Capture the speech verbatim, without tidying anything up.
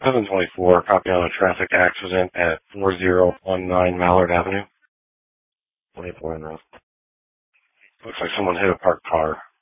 seven twenty-four, copy on a traffic accident at four zero one nine Mallard Avenue. twenty-four and Looks like someone hit a parked car.